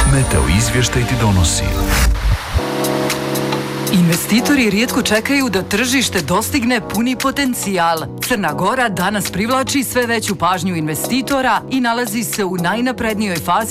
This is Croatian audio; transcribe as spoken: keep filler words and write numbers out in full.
Meteo izvještaj ti donosi. Investitori rijetko čekaju da tržište dostigne puni potencijal. Crna Gora danas privlači sve veću pažnju investitora i nalazi se u najnaprednijoj fazi